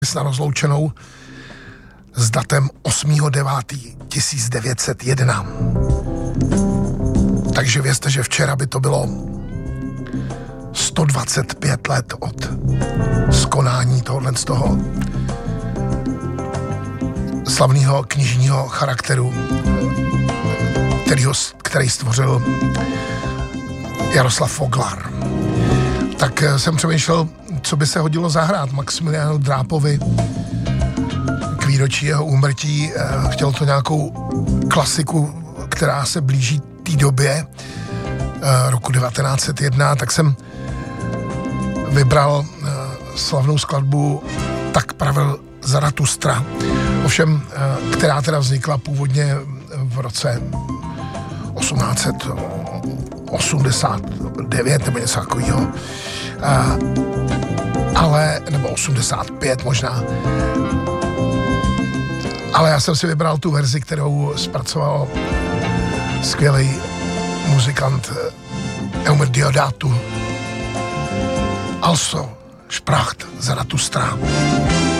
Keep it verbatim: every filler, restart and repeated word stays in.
na rozloučenou s datem osmého devátého tisíc devět set jedna. Takže vězte, že včera by to bylo sto dvacet pět let od skonání tohohle z toho slavného knižního charakteru, kterýho, který stvořil Jaroslav Foglar. Tak jsem přemýšlel, co by se hodilo zahrát Maximiliánu Drápovi k výročí jeho úmrtí. Chtěl to nějakou klasiku, která se blíží té době roku devatenáct set jedna, tak jsem vybral slavnou skladbu Tak pravil Zaratustra. Ovšem, která teda vznikla původně v roce osmnáct set osmdesát devět nebo něco takového. Ale, nebo osmdesát pět možná. Ale já jsem si vybral tu verzi, kterou zpracoval skvělý muzikant Eumir Deodato. Also sprach Zaratustra.